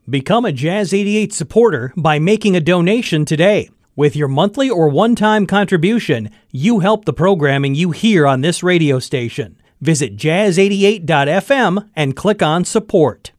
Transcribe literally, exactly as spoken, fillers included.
Become a Jazz eighty-eight supporter by making a donation today. With your monthly or one-time contribution, you help the programming you hear on this radio station. Visit jazz eighty-eight dot f m and click on Support.